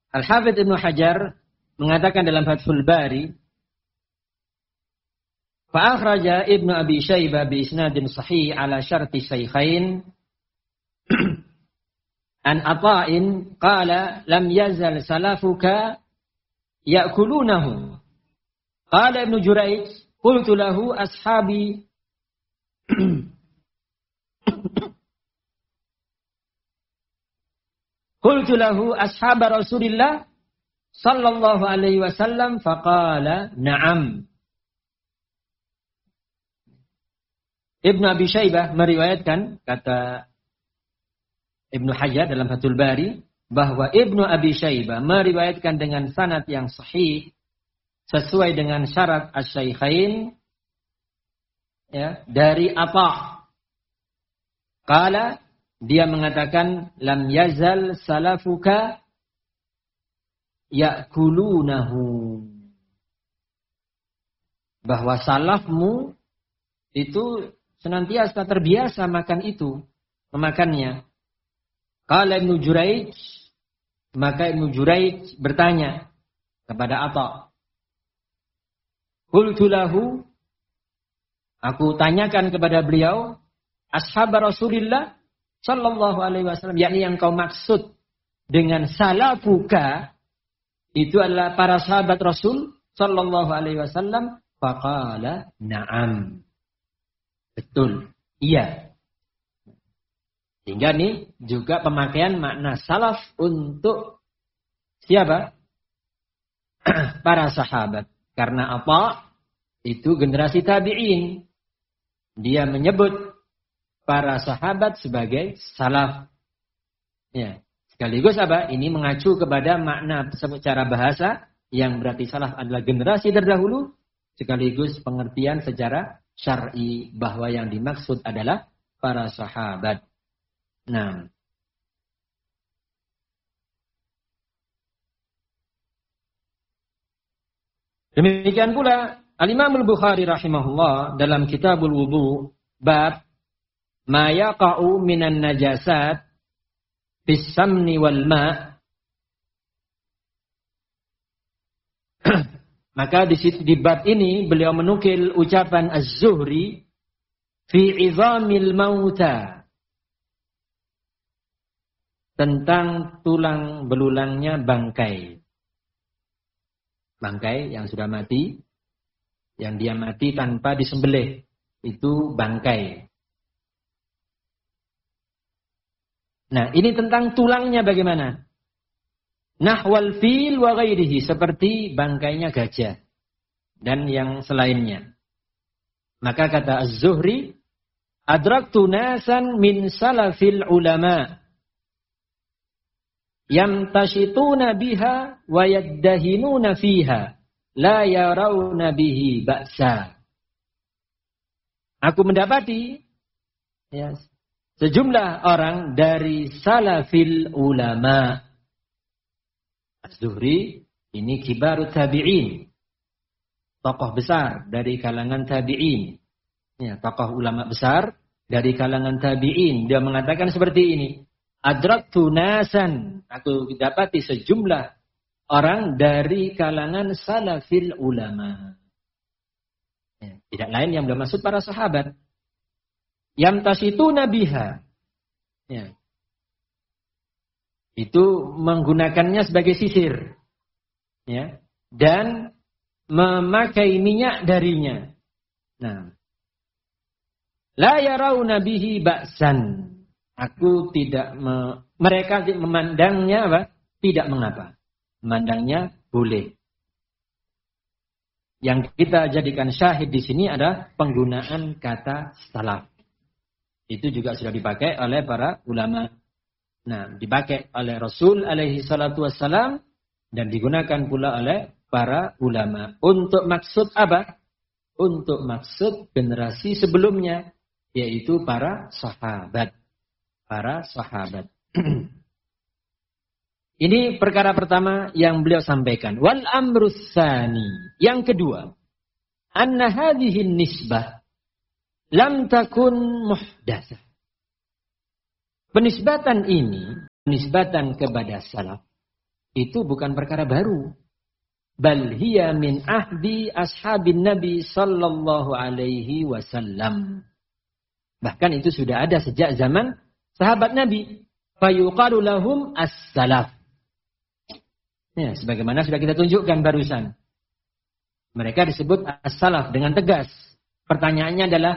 Al-Hafidz Ibnu Hajar mengatakan dalam Fathul Bari, fa akhraja Ibnu Abi Syaibah bi isnadin sahih ala syarti syaikhain an Ata'in qala lam yazal salafuka ya'kulunahu. Qala Ibnu Jurayj qultu lahu ashabi qultu lahu ashab Rasulillah sallallahu alaihi wasallam faqala na'am. Ibnu Abi Syaibah meriwayatkan, kata Ibnu Hajar dalam Fathul Bari, bahwa Ibnu Abi Syaibah meriwayatkan dengan sanad yang sahih sesuai dengan syarat asy-syaikhain, ya, dari Atha. Qala, dia mengatakan lam yazal salafuka ya'kulunahu, bahwa salafmu itu senantiasa terbiasa makan itu, memakannya. Qala Ibnu Jurayj, maka Ibnu Jurayj bertanya kepada Atha. Qultu lahu, aku tanyakan kepada beliau, ashab Rasulillah sallallahu alaihi wasallam, yakni yang kau maksud dengan salafuka itu adalah para sahabat Rasul sallallahu alaihi wasallam. Faqala na'am. Betul, iya. Sehingga ini juga pemakaian makna salaf untuk siapa? Para sahabat. Karena apa? Itu generasi tabi'in. Dia menyebut para sahabat sebagai salaf. Ya. Sekaligus apa? Ini mengacu kepada makna secara bahasa yang berarti salaf adalah generasi terdahulu. Sekaligus pengertian secara syar'i bahwa yang dimaksud adalah para sahabat. Nah, demikian pula Al-Imam Al-Bukhari rahimahullah dalam Kitabul Wudu bab ma yaqa'u minan najasat bis samni wal ma'. Maka di bab ini beliau menukil ucapan Az-Zuhri fi izamil mauta, tentang tulang belulangnya bangkai. Bangkai yang sudah mati, yang dia mati tanpa disembelih, itu bangkai. Nah, ini tentang tulangnya bagaimana? Nahwal fil wa ghairihi, seperti bangkainya gajah dan yang selainnya. Maka kata Az-Zuhri, adraktu nasan min salafil ulama yamtashituna biha wa yaddahinuna fiha la yarawna bihi ba'sa. Aku mendapati, ya, sejumlah orang dari salafil ulama. Az-Zuhri ini kibarut tabi'in, tokoh besar dari kalangan tabi'in, ya, tokoh ulama besar dari kalangan tabi'in. Dia mengatakan seperti ini, adraktu nasan, aku dapati sejumlah orang dari kalangan salafil ulama. Ya, tidak lain yang bermaksud para sahabat. Yamtasituna biha, ya, itu menggunakannya sebagai sisir, ya, dan memakai minyak darinya. Nah, la yarawna bihi ba'san. Aku tidak mereka memandangnya apa? Tidak mengapa. Memandangnya boleh. Yang kita jadikan syahid di sini adalah penggunaan kata salaf. Itu juga sudah dipakai oleh para ulama. Nah, dipakai oleh Rasul alaihi salatu wassalam dan digunakan pula oleh para ulama. Untuk maksud apa? Untuk maksud generasi sebelumnya, yaitu para sahabat. Para sahabat. Ini perkara pertama yang beliau sampaikan. Wal amrus tsani. Yang kedua, anna hadhihi nisbah lam takun muhdatsah. Penisbatan ini, penisbatan kepada salaf, itu bukan perkara baru. Bal hiya min ahdi ashabin Nabi sallallahu alaihi wasallam. Bahkan itu sudah ada sejak zaman sahabat Nabi. Fayuqalu lahum as-salaf. Ya, sebagaimana sudah kita tunjukkan barusan. Mereka disebut as-salaf dengan tegas. Pertanyaannya adalah,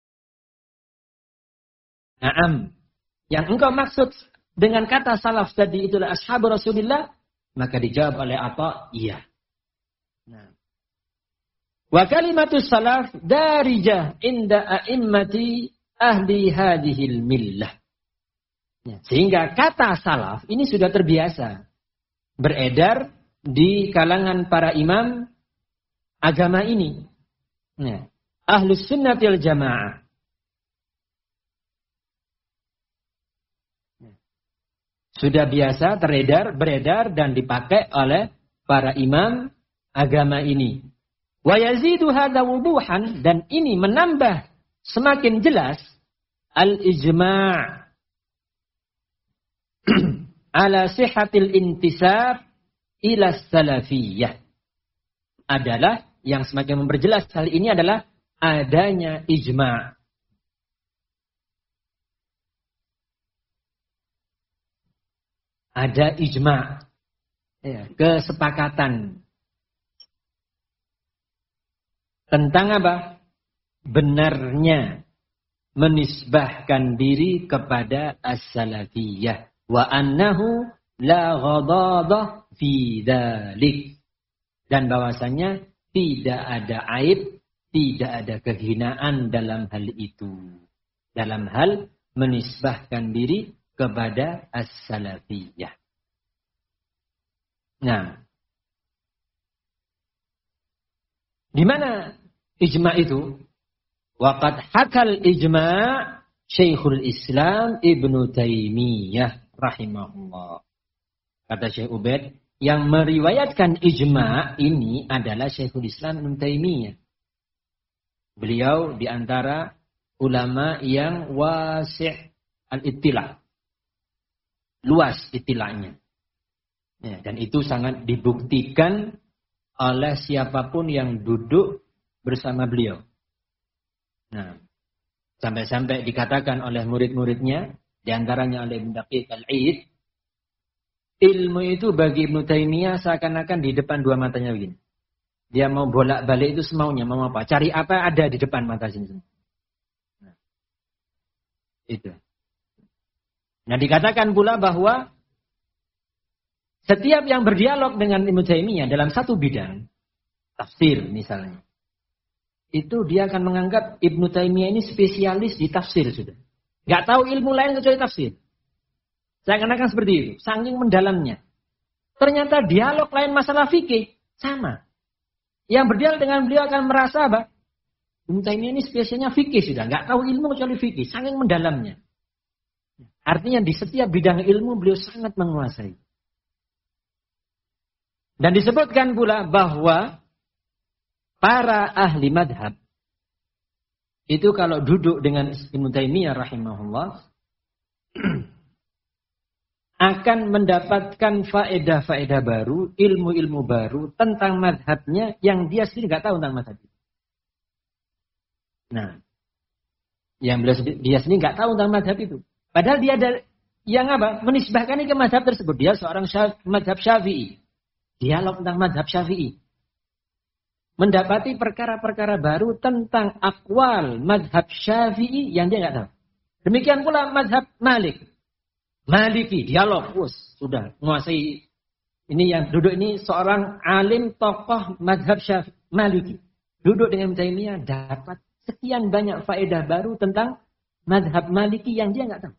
na'am. Yang engkau maksud dengan kata salaf tadi itulah ashabu Rasulillah? Maka dijawab oleh apa? Iya. Nah. Wa kalimatus salaf darijah inda a'immati ahli hadhil millah. Ya, sehingga kata salaf ini sudah terbiasa beredar di kalangan para imam agama ini. Ya. Ahlus sunnah wal jamaah. Ya. Sudah biasa beredar dan dipakai oleh para imam agama ini. Wa yazidu hadza wuduhan, dan ini menambah semakin jelas al-ijma' ala sihhatil intisab ila salafiyah. Adalah yang semakin memperjelas hal ini adalah adanya ijma'. Ada ijma', ya, kesepakatan tentang apa? Benarnya menisbahkan diri kepada as-salafiyah. Wa annahu la ghadadah fi dzalik. Dan bahwasanya tidak ada aib, tidak ada kehinaan dalam hal itu. Dalam hal menisbahkan diri kepada as-salafiyah. Nah, di mana ijma' itu? Waqad hakal ijma' Syekhul Islam Ibnu Taimiyah rahimahullah. Kata Syekh Ubaid, yang meriwayatkan ijma' ini adalah Syekhul Islam Ibnu Taimiyah. Beliau di antara ulama yang wasi' al-ittila'. Luas ittila'nya. Ya, dan itu sangat dibuktikan oleh siapapun yang duduk bersama beliau. Nah, sampai-sampai dikatakan oleh murid-muridnya, diantaranya oleh Ibnu Daqiq al-Id, ilmu itu bagi Ibnu Taimiyah seakan-akan di depan dua matanya begini. Dia mau bolak-balik itu semaunya, mau apa? Cari apa ada di depan mata sini. Nah, itu. Nah, dikatakan pula bahwa setiap yang berdialog dengan Ibnu Taimiyah dalam satu bidang, tafsir misalnya, itu dia akan menganggap Ibnu Taimiyah ini spesialis di tafsir sudah. Gak tahu ilmu lain kecuali tafsir. Seakan-akan seperti itu, saking mendalamnya. Ternyata dialog lain masalah fikih sama. Yang berdialog dengan beliau akan merasa apa? Ibnu Taimiyah ini spesialnya fikih sudah, gak tahu ilmu kecuali fikih, saking mendalamnya. Artinya di setiap bidang ilmu beliau sangat menguasai. Dan disebutkan pula bahwa para ahli madhab itu kalau duduk dengan Ibnu Taimiyah rahimahullah akan mendapatkan faedah-faedah baru, ilmu-ilmu baru tentang madhabnya yang dia sendiri nggak tahu tentang madhab itu. Nah, yang dia sendiri nggak tahu tentang madhab itu. Padahal dia ada yang apa? Menisbahkan ke madhab tersebut. Dia seorang madhab Syafi'i. Dialog tentang madhab Syafi'i. Mendapati perkara-perkara baru tentang akwal madhab Syafi'i yang dia nggak tahu. Demikian pula madhab Maliki, dialog. Sudah menguasai. Ini yang duduk ini seorang alim tokoh madhab Syafi'i, Maliki. Duduk dengan Taimiyah dapat sekian banyak faedah baru tentang madhab Maliki yang dia nggak tahu.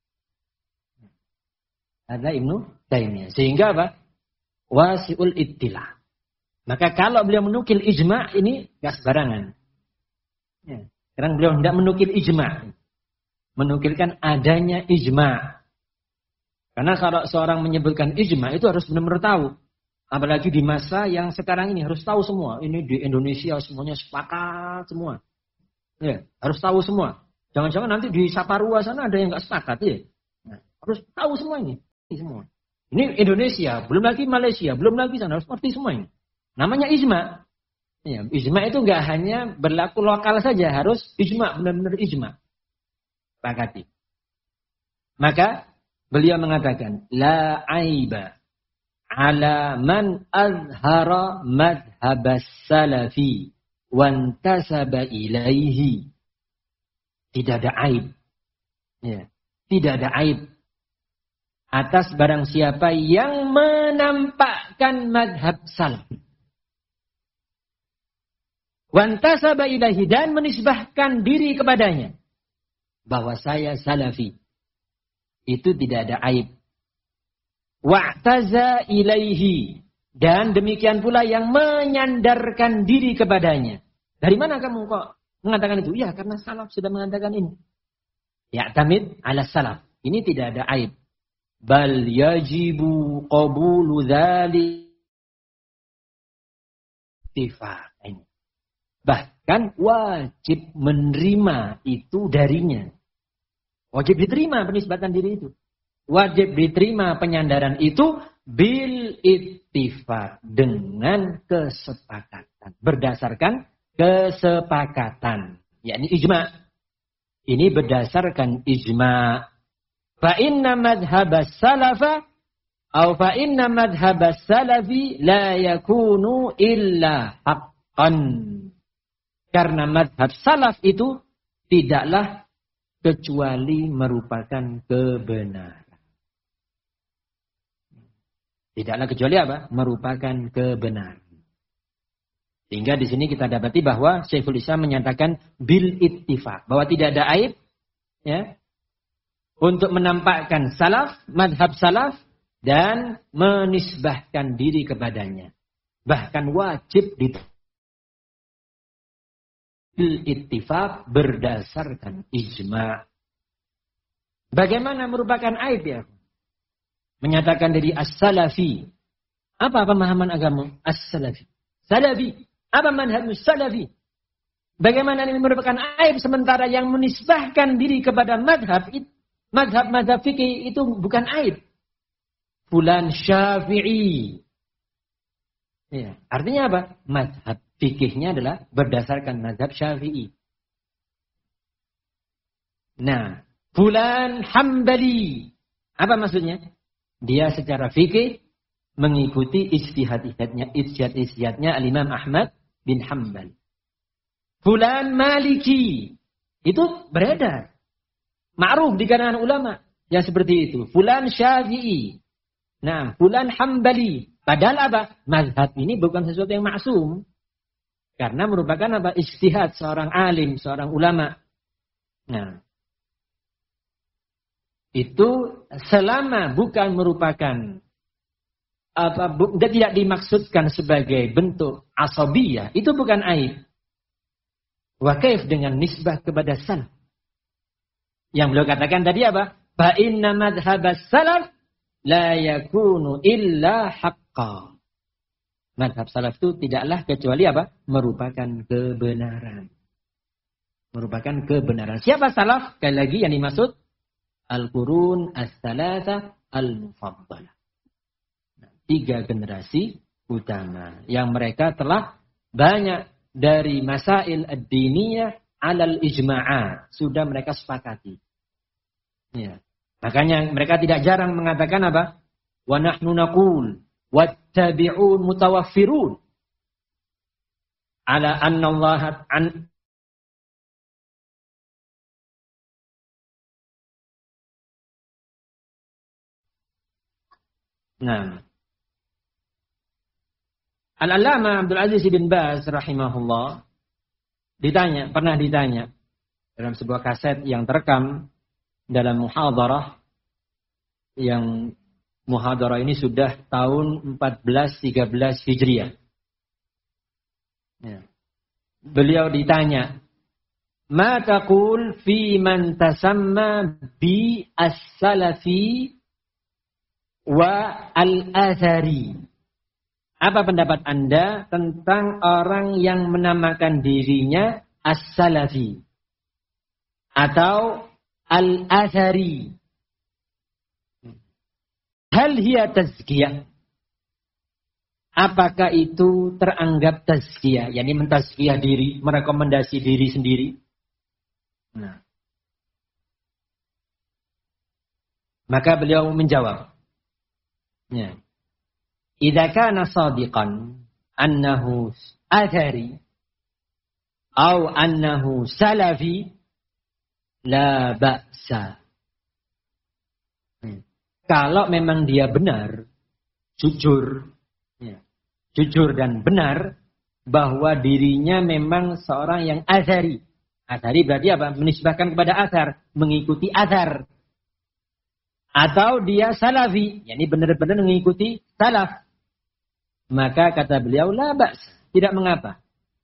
Ada Ibnu Taimiyah. Sehingga apa? Wasi'ul ittila'. Maka kalau beliau menukil ijma' ini gak sembarangan. Ya. Sekarang beliau tidak menukil ijma'. Menukilkan adanya ijma'. Karena kalau seorang menyebutkan ijma' itu harus benar-benar tahu. Apalagi di masa yang sekarang ini harus tahu semua. Ini di Indonesia semuanya sepakat semua. Ya, harus tahu semua. Jangan-jangan nanti di Saparua sana ada yang gak sepakat ya. Nah, harus tahu semua ini semua. Ini Indonesia, belum lagi Malaysia, belum lagi sana, harus seperti semua ini. Namanya ijma. Ya, ijma itu nggak hanya berlaku lokal saja, harus ijma, benar-benar ijma. Pakati. Maka beliau mengatakan, la aiba ala man azhara madhhabas salafi wantasaba ilaihi. Tidak ada aib. Ya, tidak ada aib atas barang siapa yang menampakkan madhab salaf. Wantasaba ilaihi, dan menisbahkan diri kepadanya. Bahwa saya salafi. Itu tidak ada aib. Wa'taza ilaihi, dan demikian pula yang menyandarkan diri kepadanya. Dari mana kamu kok mengatakan itu? Ya, karena salaf sudah mengatakan ini. Ya'tamid ala salaf. Ini tidak ada aib. Bal yajibu qabulu dzalik ittifaq. Bahkan wajib menerima itu darinya. Wajib diterima penisbatan diri itu. Wajib diterima penyandaran itu bil ittifaq, dengan kesepakatan. Berdasarkan kesepakatan. Yakni ijma. Ini berdasarkan ijma. Fa inna madhhabas salafa atau fa inna madhhabas salafi la yakunu illa haqqan. Karena madhab salaf itu tidaklah kecuali merupakan kebenaran. Tidaklah kecuali apa? Merupakan kebenaran. Sehingga di sini kita dapati bahwa Syekhul Islam menyatakan bil ittifaq, bahwa tidak ada aib ya, untuk menampakkan salaf, madhab salaf, dan menisbahkan diri kepadanya. Bahkan wajib ittifaq berdasarkan ijma. Bagaimana merupakan aib ya? Menyatakan diri as-salafi. Apa pemahaman agama? As-salafi. Salafi. Apa manhaj salafi? Bagaimana ini merupakan aib sementara yang menisbahkan diri kepada madhab fikih itu bukan aib. Fulan Syafi'i. Ya, artinya apa? Madhab fikihnya adalah berdasarkan mazhab Syafi'i. Nah, fulan Hambali. Apa maksudnya? Dia secara fikih mengikuti ijtihad-ijtihadnya Al-Imam Ahmad bin Hanbal. Fulan Maliki. Itu beredar. Ma'ruf di kalangan ulama yang seperti itu. Fulan Syafi'i. Nah, fulan Hambali. Padahal apa? Mazhab ini bukan sesuatu yang maksum. Karena merupakan apa? Ijtihad seorang alim, seorang ulama. Nah, itu selama bukan merupakan tidak dimaksudkan sebagai bentuk asabiyah, itu bukan aib. Wa kaif dengan nisbah kepada salaf. Yang beliau katakan tadi apa? Fa inna madhhabas salaf la yakunu illa haqqan. Madhab salaf itu tidaklah kecuali apa? Merupakan kebenaran. Merupakan kebenaran. Siapa salaf? Sekali lagi yang dimaksud al-qurun as-salasa al-mufaddalah. 3 generasi utama. Yang mereka telah banyak dari masail ad-diniyah alal ijma'at. Sudah mereka sepakati. Ya. Makanya mereka tidak jarang mengatakan apa? Wa nahnu naqul wattabi'un mutawaffirun ala anna Allah an Nah, Al-Allamah Abdul Aziz bin Baz rahimahullah pernah ditanya dalam sebuah kaset yang terekam dalam muhadarah, yang muhadarah ini sudah tahun 1413 Hijriah. Ya. Beliau ditanya, "Ma taqul fi man tasamma bi as-salafi wa al-athari?" Apa pendapat Anda tentang orang yang menamakan dirinya as-salafi atau al-athari? Hal hiya tazkiyah? Apakah itu teranggap tazkiyah? Yani mentazkiyah diri, merekomendasi diri sendiri? Nah. Maka beliau menjawab. Ya. Idza kana sadiqan annahu athari atau annahu salafi la ba'sa. Kalau memang dia benar, jujur, ya, jujur dan benar bahwa dirinya memang seorang yang athari. Athari berarti apa? Menisbahkan kepada athar, mengikuti athar. Atau dia salafi, yakni benar-benar mengikuti salaf. Maka kata beliau, la ba's, tidak mengapa.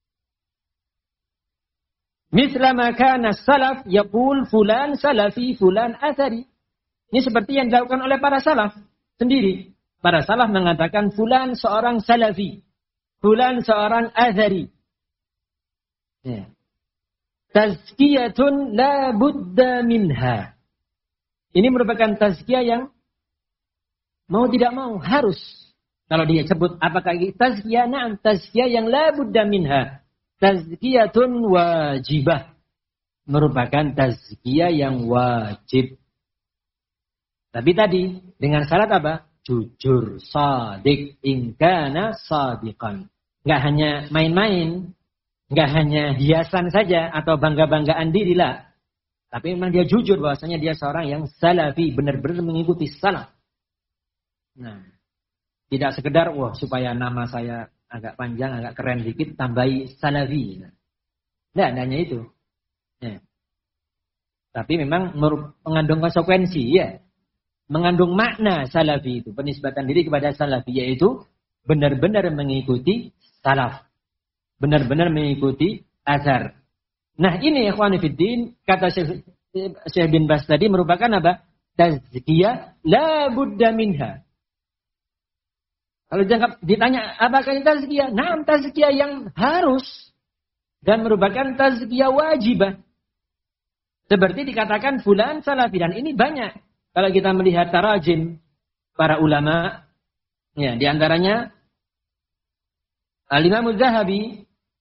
Misla makana salaf yaqul fulan salafi, fulan athari. Ini seperti yang dilakukan oleh para salaf sendiri. Para salaf mengatakan fulan seorang salafi, fulan seorang athari. Ya. Tazkiyatun la budda minha. Ini merupakan tazkiyah yang mau tidak mau harus. Kalau dia sebut apakah tazkiyah? Na'am, tazkiyah yang la budda minha. Tazkiyatun wajibah. Merupakan tazkiyah yang wajib. Tapi tadi dengan syarat apa? Jujur, shadiq, in kana shadiqan. Enggak hanya main-main, enggak hanya hiasan saja atau bangga-banggaan diri lah. Tapi memang dia jujur bahwasanya dia seorang yang salafi, benar-benar mengikuti salaf. Nah, tidak sekedar wah supaya nama saya agak panjang, agak keren dikit, tambahi salafi. Nah, hanya itu. Ya. Tapi memang mengandung konsekuensi, ya. Mengandung makna salafi itu, penisbatan diri kepada salafi, yaitu benar-benar mengikuti salaf. Benar-benar mengikuti azhar. Nah ini ikhwani fiddin, kata Syekh bin Baz tadi merupakan apa? Tazkiyah la budda minha. Kalau ditanya apakah ini tazkiyah? Nah, tazkiyah yang harus dan merupakan tazkiyah wajibah. Seperti dikatakan fulan salafi, dan ini banyak. Kalau kita melihat tarajim para ulama, ya di antaranya Al-Imam Az-Zahabi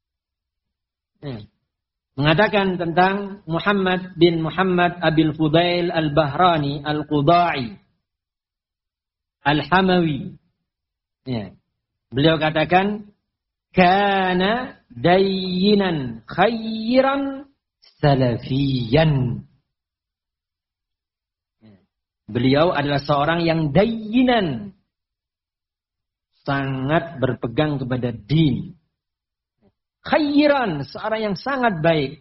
mengatakan tentang Muhammad bin Muhammad Abil Fudail Al-Bahrani Al-Qudai Al-Hamawi. Ya. Beliau katakan, kana dayyinan khairan salafiyan. Beliau adalah seorang yang dayyinan, sangat berpegang kepada din. Khairan, seorang yang sangat baik.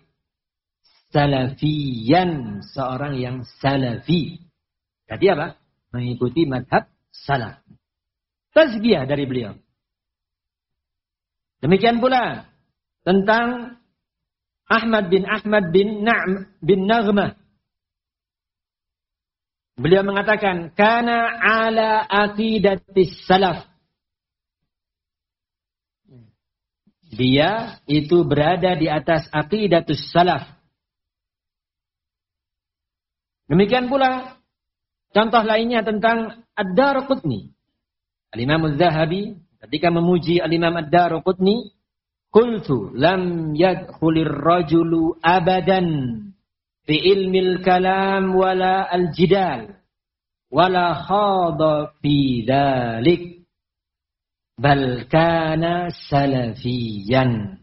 Salafiyan, seorang yang salafi. Jadi apa? Mengikuti madhab salaf. Tazkiyah dari beliau. Demikian pula tentang Ahmad bin Naghmah. Beliau mengatakan, kana ala aqidatis salaf. Dia itu berada di atas aqidatus salaf. Demikian pula contoh lainnya tentang Ad-Daraqutni. Al-Imam Az-Zahabi ketika memuji Al-Imam Ad-Daraqutni, qultu lam yadkhulir rajulu abadan fi ilmil kalam wala al-jidal wala khada fi dhalik. Bal kana salafiyan.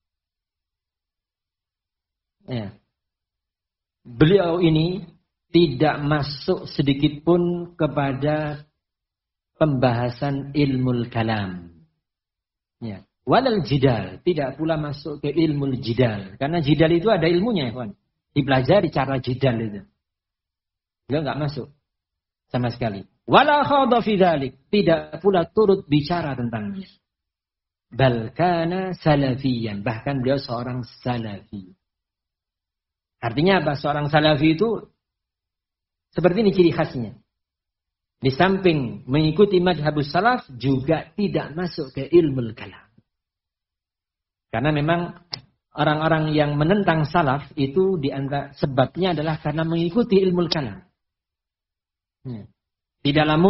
Ya. Beliau ini tidak masuk sedikit pun kepada pembahasan ilmu kalam. Ya. Walal jidal, tidak pula masuk ke ilmu jidal. Karena jidal itu ada ilmunya, kawan. Dipelajari cara jidal itu. Beliau enggak masuk sama sekali. Wala khadha fi dzalik, tidak pula turut bicara tentangnya. Bal kana salafiyan, bahkan beliau seorang salafi. Artinya apa? Seorang salafi itu seperti ini ciri khasnya. Di samping mengikuti madhabus salaf juga tidak masuk ke ilmu kalam. Karena memang orang-orang yang menentang salaf itu di antara sebabnya adalah karena mengikuti ilmu kalam. Tidaklah muncul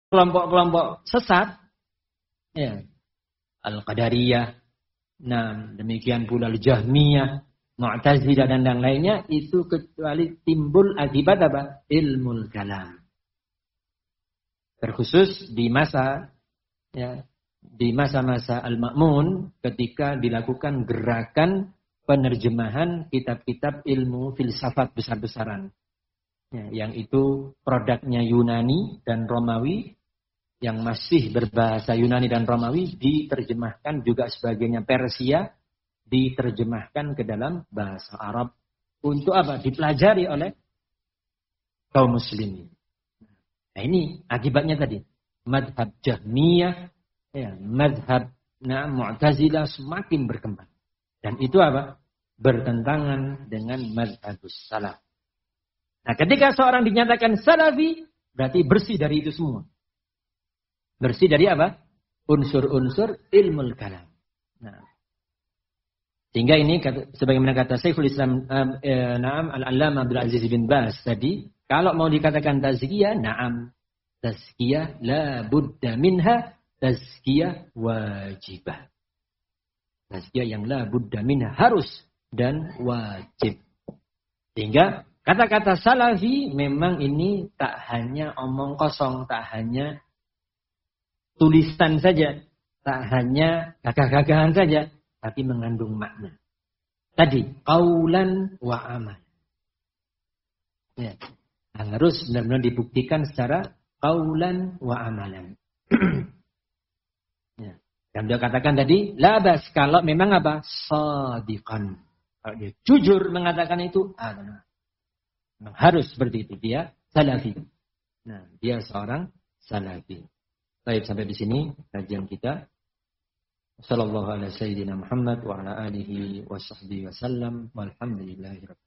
kelompok-kelompok sesat, ya, Al-Qadariyah, nah demikian pula Al-Jahmiyah, Mu'tazilah dan yang lainnya, itu kecuali timbul akibat apa? Ilmul kalam. Terkhusus di masa, ya, di masa-masa Al-Ma'mun ketika dilakukan gerakan penerjemahan kitab-kitab ilmu filsafat besar-besaran. Ya, yang itu produknya Yunani dan Romawi, yang masih berbahasa Yunani dan Romawi diterjemahkan juga sebagainya Persia, diterjemahkan ke dalam bahasa Arab untuk apa? Dipelajari oleh kaum muslimin. Nah ini akibatnya tadi. Madhab Jahmiyah, ya, madhab Mu'tazilah semakin berkembang. Dan itu apa? Bertentangan dengan madhabus salaf. Nah ketika seorang dinyatakan salafi, berarti bersih dari itu semua. Bersih dari apa? Unsur-unsur ilmul kalam. Nah, sehingga ini sebagaimana kata Syekhul Islam Al-Allamah Abdul Aziz bin Baz tadi, kalau mau dikatakan tazkiyah, na'am. Tazkiyah la budda minha, tazkiyah wajibah. Tazkiyah yang la budda minha, harus dan wajib. Sehingga kata-kata salafi memang ini tak hanya omong kosong, tak hanya tulisan saja, tak hanya gagah-gagahan saja, tapi mengandung makna. Tadi, qaulan wa amal. Ya, harus benar-benar dibuktikan secara qaulan wa amalan. Ya. Dan dia katakan tadi, labas, kalau memang apa? Shadiqan. Kalau dia jujur mengatakan itu, harus seperti itu. Dia salafi. Nah, dia seorang salafi. Baik, sampai di sini kajian kita. Sallallahu alaihi sayyidina Muhammad wa ala alihi wa sahbihi wa sallam. Walhamdulillahi rabbil